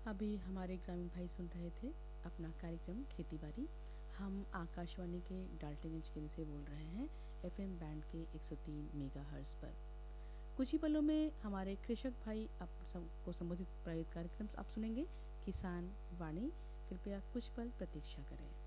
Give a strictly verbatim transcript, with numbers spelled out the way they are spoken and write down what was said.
अभी हमारे ग्रामीण भाई सुन रहे थे अपना कार्यक्रम खेती बाड़ी। हम आकाशवाणी के डाल्टनगंज केंद्र से बोल रहे हैं एफएम बैंड के एक सौ तीन मेगाहर्ट्ज़ पर। कुछ ही पलों में हमारे कृषक भाई आप सम, को संबोधित प्रायोजित कार्यक्रम आप सुनेंगे किसान वाणी। कृपया कुछ पल प्रतीक्षा करें।